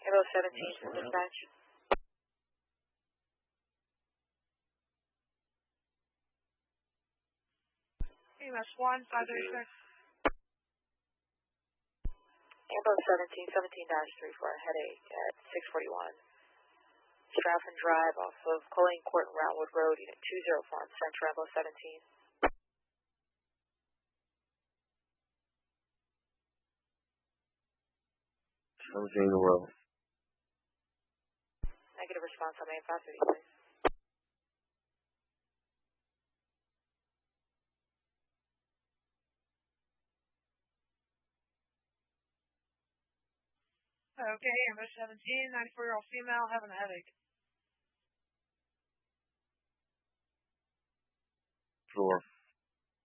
Ambo 17 from dispatch. EMS 1, 536. Ambo 17, 17-3 for a headache at 641. Stratford Drive off of Colleen Court and Roundwood Road, Unit 204 on Central, Ambo 17. 17 to well. Negative response on main 530, please. Okay, Ambo 17, 94-year-old female having a headache. Sure.